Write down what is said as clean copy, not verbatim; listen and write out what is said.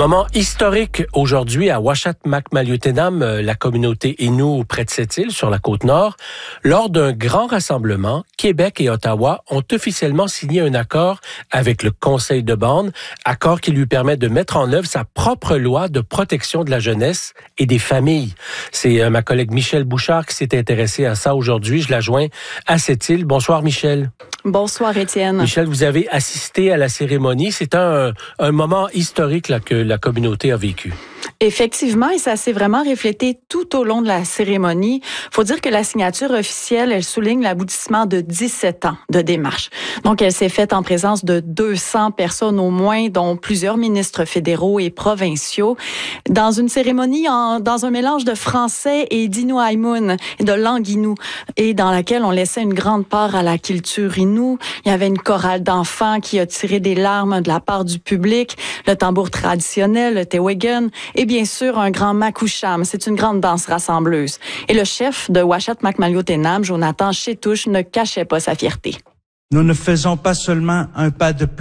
Moment historique aujourd'hui à Uashat-Makmaliutenam, la communauté Innu près de cette île sur la côte nord. Lors d'un grand rassemblement, Québec et Ottawa ont officiellement signé un accord avec le Conseil de bande, accord qui lui permet de mettre en œuvre sa propre loi de protection de la jeunesse et des familles. C'est ma collègue Michel Bouchard qui s'est intéressée à ça aujourd'hui. Je la joins à cette île. Bonsoir Michel. Bonsoir Étienne. Michel, vous avez assisté à la cérémonie. C'est un moment historique là, que la communauté a vécu. Effectivement, et ça s'est vraiment reflété tout au long de la cérémonie. Faut dire que la signature officielle, elle souligne l'aboutissement de 17 ans de démarche. Donc, elle s'est faite en présence de 200 personnes au moins, dont plusieurs ministres fédéraux et provinciaux, dans une cérémonie dans un mélange de français et d'Innu Aimun, de langue Innu, et dans laquelle on laissait une grande part à la culture Innu. Il y avait une chorale d'enfants qui a tiré des larmes de la part du public, le tambour traditionnel, le tewegan, et bien sûr un grand makusham. C'est une grande danse rassembleuse. Et le chef de Uashat-Makmaliutenam, Jonathan Chétouche, ne cachait pas sa fierté. Nous ne faisons pas seulement un pas de plus